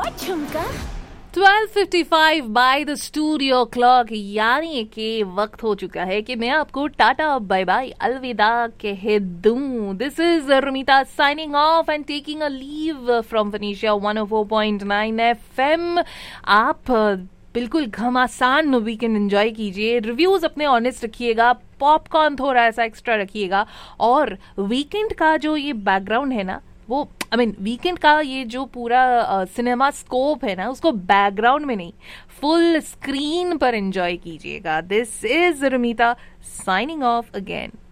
झुमका 12:55 by the studio clock, यानी कि वक्त हो चुका है कि मैं आपको टाटा बाय बाय अलविदा कह दूं। This is रमीता signing off and taking a leave from फनीशिया 104.9 FM। आप बिल्कुल घमासान वीकेंड एंजॉय कीजिए, रिव्यूज अपने ऑनेस्ट रखिएगा, पॉपकॉर्न थोड़ा ऐसा एक्स्ट्रा रखिएगा, और वीकेंड का जो ये बैकग्राउंड है ना, वो वीकेंड का ये जो पूरा सिनेमा स्कोप है ना, उसको बैकग्राउंड में नहीं, फुल स्क्रीन पर एंजॉय कीजिएगा। This is रमीता signing off again.